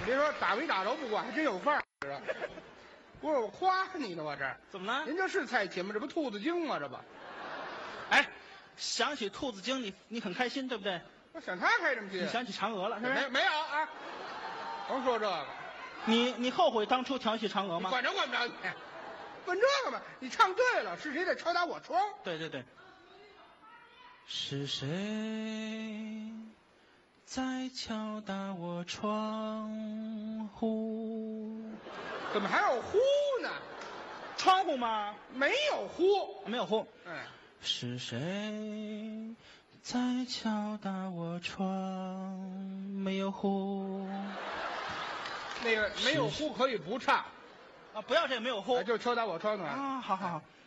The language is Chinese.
别说打没打着不管，还真有范儿。不是我夸你呢，我这怎么了？ 您这是菜琴吗？这不兔子精吗？这不， 哎，想起兔子精，你很开心，对不对？ 我想他开什么心？ 你想起嫦娥了，是不是？ 没有啊？甭说这个， 你后悔当初调戏嫦娥吗？ 管着管不着你。问这个吧，你唱对了，是谁在敲打我窗？ 对对对。是谁在敲打我窗户？ 怎么还有呼呢？ 窗户吗？ 没有呼， 没有呼。 哎， 是谁在敲打我窗？没有呼。 那个没有呼可以不唱啊，不要这个没有呼， 就敲打我窗的。 啊，好好好。